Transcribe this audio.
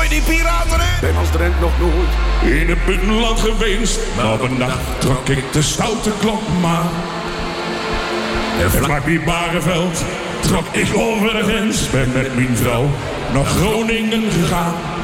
nooit die piraten, hè? Ben als Drent nog nooit in het buitenland geweest. Maar op een dag trok ik de stoute klok maar. En vlak bij Bareveld trok ik over de grens. Ben met mijn vrouw naar Groningen gegaan.